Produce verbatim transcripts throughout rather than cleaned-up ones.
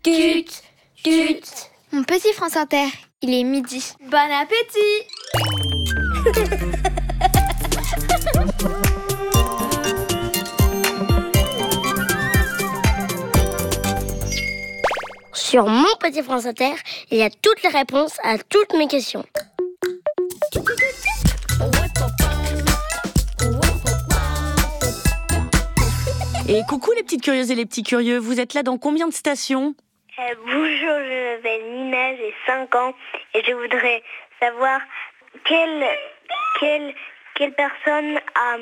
Tut, tut. Mon petit France Inter, il est midi. Bon appétit. Sur mon petit France Inter, il y a toutes les réponses à toutes mes questions. Et coucou les petites curieuses et les petits curieux, vous êtes là dans combien de stations ? Euh, bonjour, je m'appelle Nina, j'ai cinq ans et je voudrais savoir quelle, quelle, quelle personne a,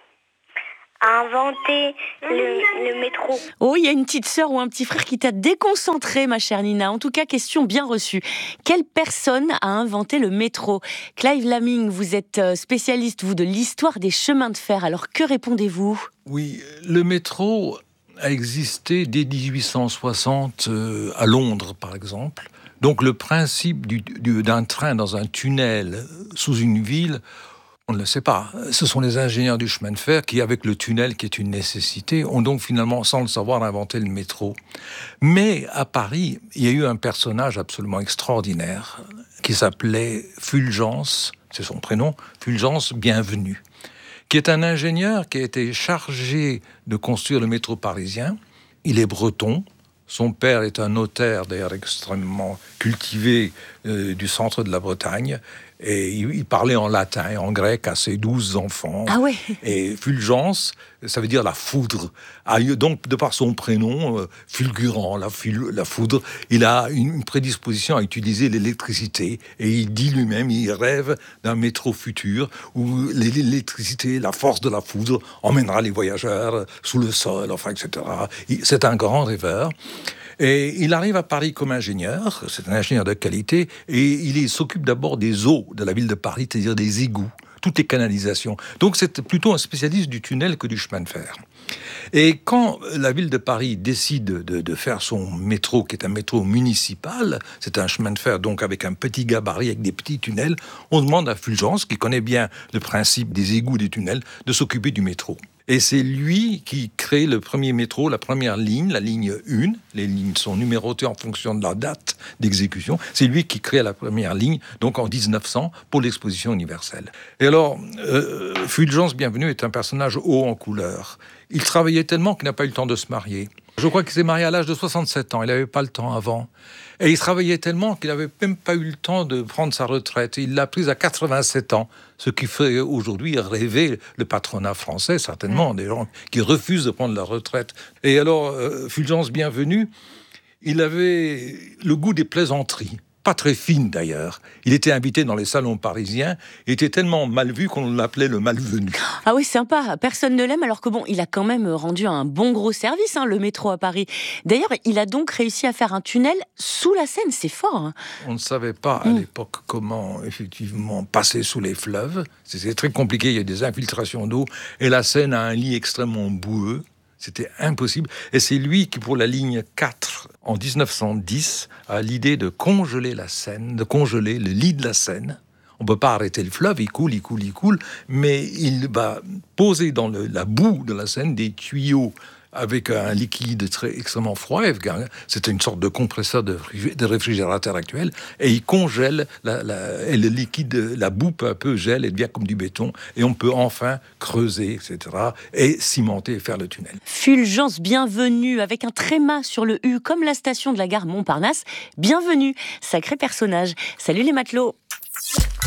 a inventé le, le métro. Oh, il y a une petite sœur ou un petit frère qui t'a déconcentré, ma chère Nina. En tout cas, question bien reçue. Quelle personne a inventé le métro ? Clive Laming, vous êtes spécialiste, vous, de l'histoire des chemins de fer. Alors, que répondez-vous ? Oui, le métro a existé dès dix-huit cent soixante euh, à Londres, par exemple. Donc le principe du, du, d'un train dans un tunnel sous une ville, on ne le sait pas. Ce sont les ingénieurs du chemin de fer qui, avec le tunnel qui est une nécessité, ont donc finalement, sans le savoir, inventé le métro. Mais à Paris, il y a eu un personnage absolument extraordinaire qui s'appelait Fulgence, c'est son prénom, Fulgence Bienvenue, qui est un ingénieur qui a été chargé de construire le métro parisien. Il est breton. Son père est un notaire, d'ailleurs extrêmement cultivé euh, du centre de la Bretagne. Et il, il parlait en latin et en grec à ses douze enfants. Ah ouais. Et Fulgence, ça veut dire la foudre. Ah, donc, de par son prénom, euh, fulgurant, la, ful, la foudre, il a une, une prédisposition à utiliser l'électricité. Et il dit lui-même, il rêve d'un métro futur où l'électricité, la force de la foudre, emmènera les voyageurs sous le sol, enfin, et cetera. C'est un grand rêveur. Et il arrive à Paris comme ingénieur, c'est un ingénieur de qualité, et il s'occupe d'abord des eaux de la ville de Paris, c'est-à-dire des égouts, toutes les canalisations. Donc c'est plutôt un spécialiste du tunnel que du chemin de fer. Et quand la ville de Paris décide de, de faire son métro, qui est un métro municipal, c'est un chemin de fer donc avec un petit gabarit, avec des petits tunnels, on demande à Fulgence, qui connaît bien le principe des égouts des tunnels, de s'occuper du métro. Et c'est lui qui crée le premier métro, la première ligne, la ligne un. Les lignes sont numérotées en fonction de la date d'exécution. C'est lui qui crée la première ligne, donc en dix-neuf cents, pour l'exposition universelle. Et alors, euh, Fulgence Bienvenue est un personnage haut en couleur. Il travaillait tellement qu'il n'a pas eu le temps de se marier. Je crois qu'il s'est marié à l'âge de soixante-sept ans. Il n'avait pas le temps avant. Et il travaillait tellement qu'il n'avait même pas eu le temps de prendre sa retraite. Il l'a prise à quatre-vingt-sept ans, ce qui fait aujourd'hui rêver le patronat français, certainement, des gens qui refusent de prendre leur retraite. Et alors, euh, Fulgence Bienvenue, il avait le goût des plaisanteries. Pas très fine d'ailleurs. Il était invité dans les salons parisiens. Il était tellement mal vu qu'on l'appelait le malvenu. Ah oui, sympa. Personne ne l'aime, alors que bon, il a quand même rendu un bon gros service, hein, le métro à Paris. D'ailleurs, il a donc réussi à faire un tunnel sous la Seine. C'est fort. Hein. On ne savait pas à mmh. l'époque comment effectivement passer sous les fleuves. C'était très compliqué. Il y a des infiltrations d'eau et la Seine a un lit extrêmement boueux. C'était impossible. Et c'est lui qui, pour la ligne quatre, en dix-neuf cent dix, a l'idée de congeler la Seine, de congeler le lit de la Seine. On ne peut pas arrêter le fleuve, il coule, il coule, il coule, mais il va poser dans le, la boue de la Seine des tuyaux avec un liquide très extrêmement froid. C'était une sorte de compresseur de, de réfrigérateur actuel. Et il congèle, la, la, et le liquide, la boue peu à peu gèle et devient comme du béton. Et on peut enfin creuser, et cetera. Et cimenter et faire le tunnel. Fulgence Bienvenue, avec un tréma sur le U, comme la station de la gare Montparnasse. Bienvenue, sacré personnage. Salut les matelots.